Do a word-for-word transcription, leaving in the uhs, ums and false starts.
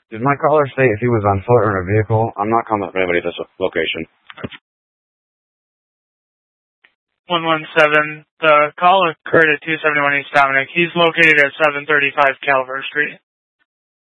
Did my caller say if he was on foot or in a vehicle? I'm not calling up anybody at this location. one one seven, the call occurred at two seventy-one East Dominic. He's located at seven thirty-five Calvert Street.